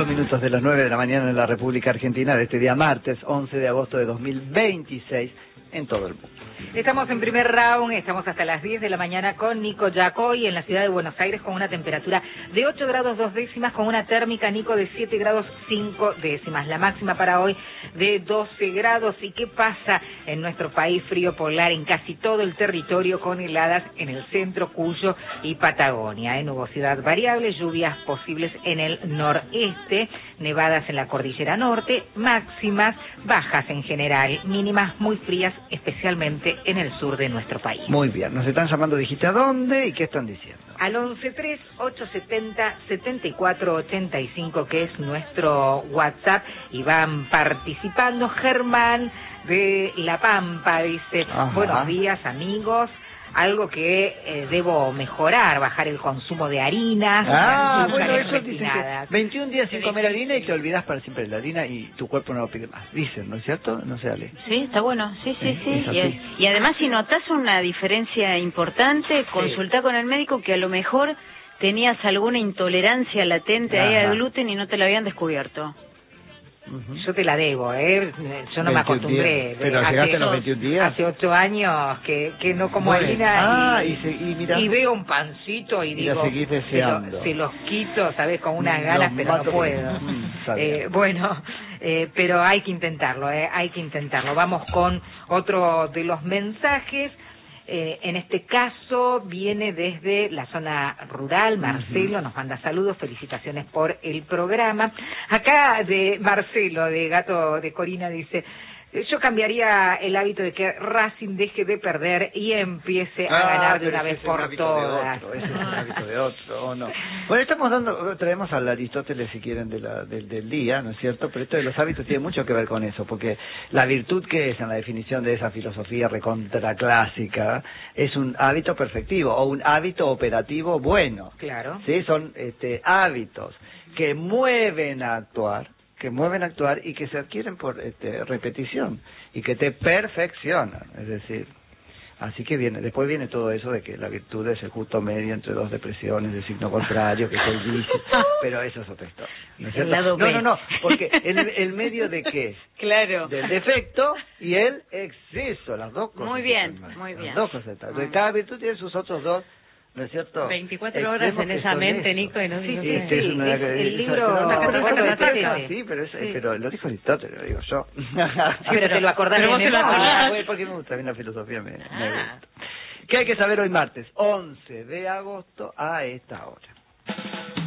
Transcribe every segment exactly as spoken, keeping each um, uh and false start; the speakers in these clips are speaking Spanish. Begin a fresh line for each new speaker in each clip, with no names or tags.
Cinco minutos de las nueve de la mañana en la República Argentina de este día martes, once de agosto de dos mil veintiséis, en todo el mundo.
Estamos en primer round, estamos hasta las diez de la mañana con Nico Yacoy en la ciudad de Buenos Aires con una temperatura de ocho grados dos décimas, con una térmica, Nico, de siete grados cinco décimas. La máxima para hoy de doce grados. ¿Y qué pasa en nuestro país? Frío polar en casi todo el territorio, con heladas en el centro, Cuyo y Patagonia. ¿eh? Nubosidad variable, lluvias posibles en el noreste, nevadas en la cordillera norte, máximas bajas en general, mínimas muy frías, especialmente en el sur de nuestro país.
Muy bien, nos están llamando, dijiste a dónde y qué están diciendo.
Al once tres ocho setenta setenta y cuatro ochenta y cinco, que es nuestro WhatsApp, y van participando. Germán de La Pampa dice: Ajá. Buenos días, amigos. Algo que eh, debo mejorar, bajar el consumo de harinas.
Ah, bueno, eso dicen que veintiún días sin comer harina y te olvidas para siempre de la harina y tu cuerpo no lo pide más. Dicen, ¿no es cierto? No sé, Ale.
Sí, está bueno. Sí, sí,
¿Eh?
sí. Y, y además, si notas una diferencia importante, consulta sí. con el médico, que a lo mejor tenías alguna intolerancia latente ahí al gluten y no te la habían descubierto.
Uh-huh. Yo te la debo, ¿eh? Yo no me acostumbré.
Días. Pero hace, llegaste a los veintiún días.
Hace ocho años que, que no como
bueno.
harina.
Ah,
y,
y, se, y, mira,
y veo un pancito y, y digo,
seguís deseando.
Se, lo, se los quito, ¿sabes? Con unas ganas, los pero no puedo.
Mm,
eh, bueno, eh, pero hay que intentarlo, ¿eh? Hay que intentarlo. Vamos con otro de los mensajes. Eh, en este caso viene desde la zona rural. Marcelo nos manda saludos, felicitaciones por el programa. Acá de Marcelo, de Gato de Corina, dice: yo cambiaría el hábito de que Racing deje de perder y empiece a
ah,
ganar de una vez por todas.
Ese es un hábito de otro, ¿o no? Bueno, estamos dando, traemos al Aristóteles, si quieren, de la, del, del día, ¿no es cierto? Pero esto de los hábitos tiene mucho que ver con eso, porque la virtud que es en la definición de esa filosofía recontra clásica es un hábito perfectivo o un hábito operativo bueno.
Claro.
Sí, son este, hábitos que mueven a actuar. que mueven a actuar y que se adquieren por este, repetición y que te perfeccionan, es decir, así que viene, después viene todo eso de que la virtud es el justo medio entre dos depresiones de signo contrario, que es el vicio, pero eso es otra historia, ¿no es cierto? No, no, no, porque el, el medio de qué es,
claro,
del defecto y el exceso, las dos cosas.
Muy bien, muy bien.
Las dos cosas. Entonces, cada virtud tiene sus otros dos, ¿no es cierto?
veinticuatro horas en esa mente, eso. Nico, y no,
sí,
no
sí,
sé.
sí, es una,
es,
el libro...
No, no, no,
no,
sí, pero, es, sí. pero lo dijo Aristóteles, lo digo yo.
Sí, pero te lo acordás de
memoria. Ah, porque me gusta, a mí la filosofía me, ah. me gusta. ¿Qué hay que saber hoy martes? once de agosto a esta hora.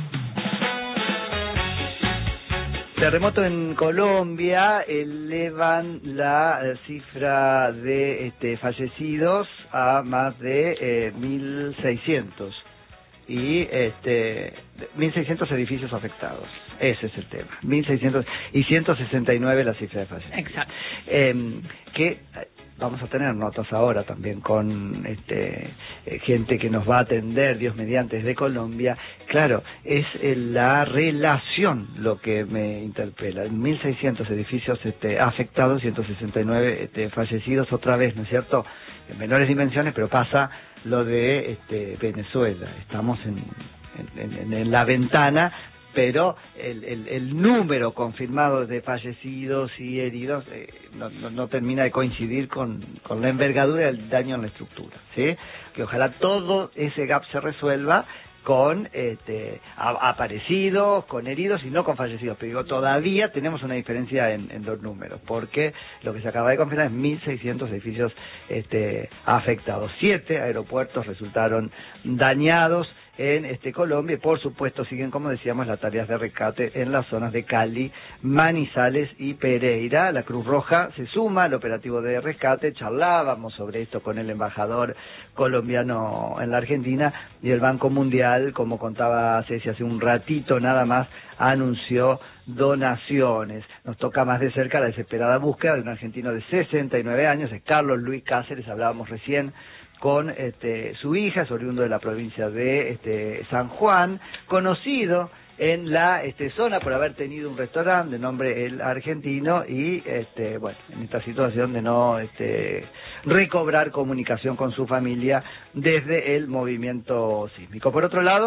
Terremoto en Colombia, elevan la eh, cifra de este, fallecidos a más de eh, mil seiscientos y este mil seiscientos edificios afectados. Ese es el tema. mil seiscientos y ciento sesenta y nueve la cifra de fallecidos.
Exacto.
Eh, que vamos a tener notas ahora también con este eh, gente que nos va a atender, Dios mediante, desde Colombia. Claro, es eh, la relación lo que me interpela. mil seiscientos edificios este, afectados, ciento sesenta y nueve este, fallecidos, otra vez, ¿no es cierto? En menores dimensiones, pero pasa lo de este, Venezuela. Estamos en, en, en, en la ventana, pero el, el, el número confirmado de fallecidos y heridos eh, no, no, no termina de coincidir con, con la envergadura del daño en la estructura, ¿sí? Que ojalá todo ese gap se resuelva con este, a, aparecidos, con heridos y no con fallecidos. Pero digo, todavía tenemos una diferencia en, en los números, porque lo que se acaba de confirmar es mil seiscientos edificios este, afectados. Siete aeropuertos resultaron dañados en este Colombia y por supuesto siguen, como decíamos, las tareas de rescate en las zonas de Cali, Manizales y Pereira. La Cruz Roja se suma al operativo de rescate. Charlábamos sobre esto con el embajador colombiano en la Argentina y el Banco Mundial, como contaba Ceci hace un ratito nada más, anunció donaciones. Nos toca más de cerca la desesperada búsqueda de un argentino de sesenta y nueve años, es Carlos Luis Cáceres, hablábamos recién con este, su hija, es oriundo de la provincia de este, San Juan, conocido en la este, zona por haber tenido un restaurante de nombre El Argentino y, este, bueno, en esta situación de no este, recobrar comunicación con su familia desde el movimiento sísmico. Por otro lado,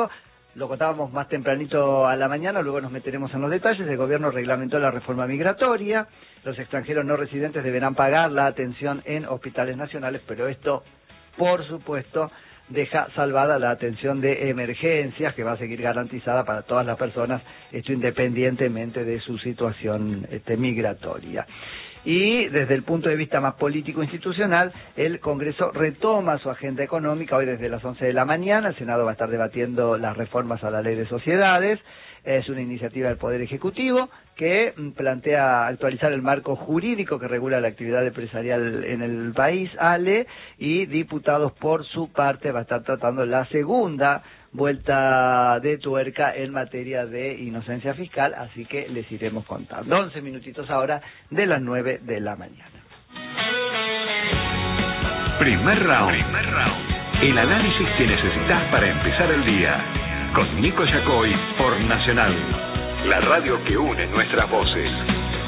lo contábamos más tempranito a la mañana, luego nos meteremos en los detalles. El gobierno reglamentó la reforma migratoria. Los extranjeros no residentes deberán pagar la atención en hospitales nacionales, pero esto, por supuesto, deja salvada la atención de emergencias, que va a seguir garantizada para todas las personas, esto independientemente de su situación este, migratoria. Y desde el punto de vista más político-institucional, el Congreso retoma su agenda económica hoy desde las once de la mañana. El Senado va a estar debatiendo las reformas a la Ley de Sociedades. Es una iniciativa del Poder Ejecutivo que plantea actualizar el marco jurídico que regula la actividad empresarial en el país, ALE, y diputados por su parte va a estar tratando la segunda vuelta de tuerca en materia de inocencia fiscal, así que les iremos contando. once minutitos ahora de las nueve de la mañana.
Primer round. Primer round. El análisis que necesitas para empezar el día. Con Nico Yacoy por Nacional, la radio que une nuestras voces.